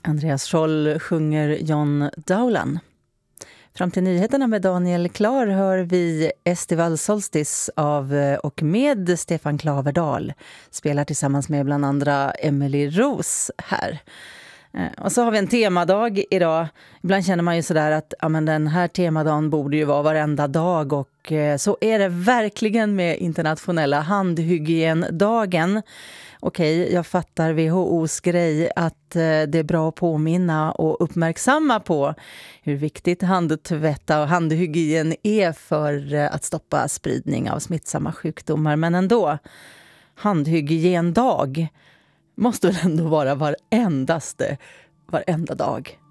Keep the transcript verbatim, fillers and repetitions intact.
Andreas Scholl sjunger John Dowland. Fram till nyheterna med Daniel Klar hör vi Estival Solstis av och med Stefan Klaverdal. Spelar tillsammans med bland andra Emily Ros här. Och så har vi en temadag idag. Ibland känner man ju sådär att ja, men den här temadagen borde ju vara varenda dag. Och så är det verkligen med internationella handhygiendagen. Okej, jag fattar W H O:s grej att det är bra att påminna och uppmärksamma på hur viktigt handtvätta och handhygien är för att stoppa spridning av smittsamma sjukdomar. Men ändå, handhygiendag måste ändå vara varendaste, varenda dag.